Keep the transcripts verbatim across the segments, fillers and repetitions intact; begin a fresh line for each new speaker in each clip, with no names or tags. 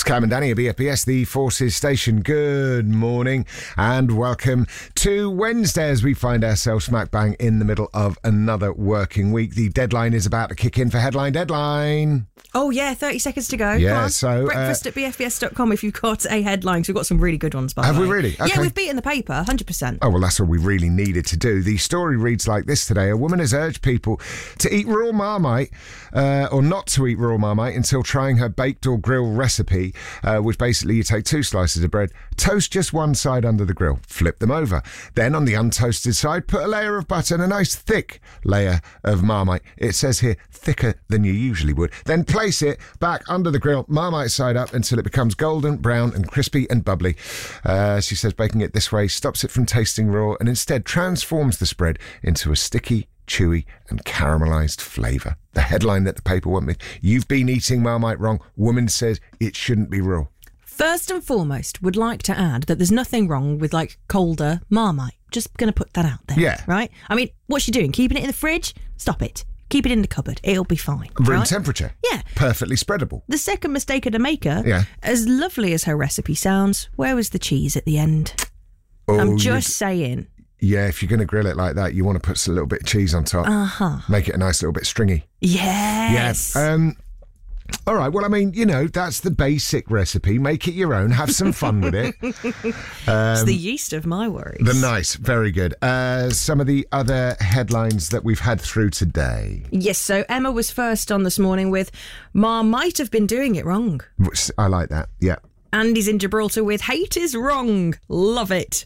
Cam and Danny at B F B S, the Forces Station. Good morning and welcome to Wednesday as we find ourselves smack bang in the middle of another working week. The deadline is about to kick in for Headline Deadline.
Oh, yeah, thirty seconds to go.
Yeah, so...
Breakfast
uh,
at B F B S dot com if you've got a headline. We've got some really good ones, by the way.
Have we really? Okay.
Yeah, we've beaten the paper, one hundred percent.
Oh, well, that's all we really needed to do. The story reads like this today. A woman has urged people to eat raw Marmite, uh, or not to eat raw Marmite until trying her baked or grill recipe, uh, which basically you take two slices of bread, toast just one side under the grill, flip them over. Then on the untoasted side, put a layer of butter and a nice thick layer of Marmite. It says here, thicker than you usually would. Then place it back under the grill, Marmite side up, until it becomes golden, brown and crispy and bubbly. Uh, she says baking it this way stops it from tasting raw and instead transforms the spread into a sticky, chewy and caramelised flavour. The headline that the paper want me. You've been eating Marmite wrong. Woman says it shouldn't be raw.
First and foremost, would like to add that there's nothing wrong with, like, colder Marmite. Just going to put that out there.
Yeah.
Right? I mean, what's she doing? Keeping it in the fridge? Stop it. Keep it in the cupboard. It'll be fine.
Room
right?
temperature.
Yeah.
Perfectly spreadable.
The second mistake of the maker,
Yeah.
as lovely as her recipe sounds, where was the cheese at the end?
Oh,
I'm just
you-
saying.
Yeah, if you're going to grill it like that, you want to put a little bit of cheese on top.
Uh-huh.
Make it a nice little bit stringy.
Yes.
Yeah. Um, all right. Well, I mean, you know, that's the basic recipe. Make it your own. Have some fun with it.
It's the yeast of my worries.
The nice. Very good. Uh, some of the other headlines that we've had through today.
Yes, so Emma was first on this morning with Ma might have been doing it wrong.
Which- I like that. Yeah.
Andy's in Gibraltar with hate is wrong. Love it.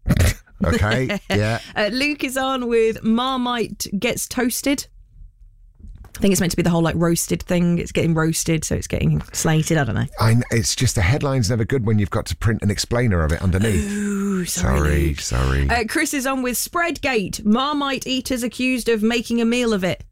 Okay. Yeah.
Uh, Luke is on with Marmite gets toasted. I think it's meant to be the whole like roasted thing. It's getting roasted, so it's getting slated. I don't know.
I, it's just a headline's never good when you've got to print an explainer of it underneath.
Ooh, sorry.
Sorry,
Luke.
sorry.
Uh, Chris is on with Spreadgate. Marmite eaters accused of making a meal of it.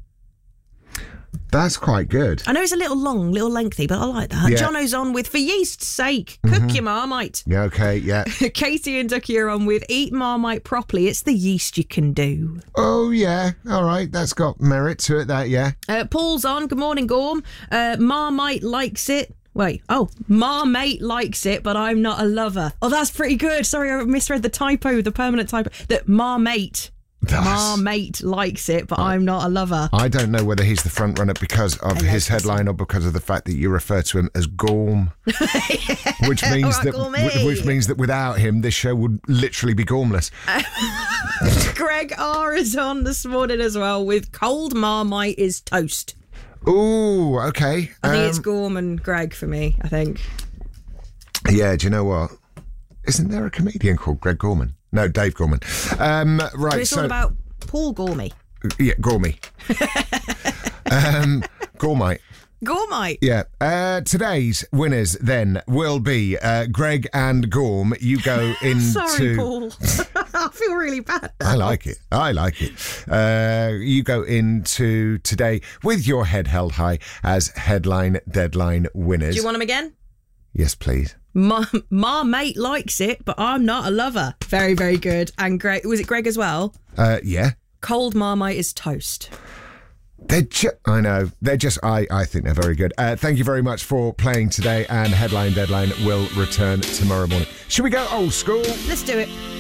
That's quite good.
I know it's a little long, little lengthy, but I like that.
Yeah.
Jono's on with for yeast's sake, cook your Marmite.
Yeah, okay, yeah.
Katie and Ducky are on with eat Marmite properly. It's the yeast you can do.
Oh, yeah. All right. That's got merit to it, that, yeah.
Uh, Paul's on. Good morning, Gorm. Uh, Marmite likes it. Wait. Oh, Marmate likes it, but I'm not a lover. Oh, that's pretty good. Sorry, I misread the typo, the permanent typo. That Marmate.
That's-
Marmate likes it, but I'm not a lover.
I don't know whether he's the front runner because of his
this.
headline or because of the fact that you refer to him as Gorm, which means
All right,
that
Gormy.
wh- which means that without him, this show would literally be gormless.
Greg R is on this morning as well with cold Marmite is toast.
Ooh, okay.
I think it's
Um,
Gorm and Greg for me, I think.
yeah. Do you know what? Isn't there a comedian called Greg Gorman? No, Dave Gorman. Um, right.
So it's
so
all about Paul Gormy.
yeah, Gormy. um, Gormite.
Gormite.
Yeah. Uh, today's winners then will be uh, Greg and Gorm. You go into.
Sorry, Paul. I feel really bad now.
I like it. I like it. Uh, you go into today with your head held high as Headline Deadline winners.
Do you want them again?
Yes, please.
My, my mate likes it, but I'm not a lover. Very, very good. And Greg, was it Greg as well?
Uh, yeah.
Cold Marmite is toast.
They're ju- I know. They're just, I, I think they're very good. Uh, thank you very much for playing today, and Headline Deadline will return tomorrow morning. Should we go old school?
Let's do it.